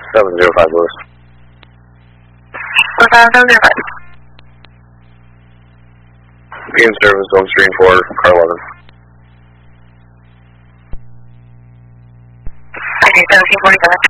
705 Lewis. 705. Be in service, Zone 3 and 4, car 11. Okay, 1747.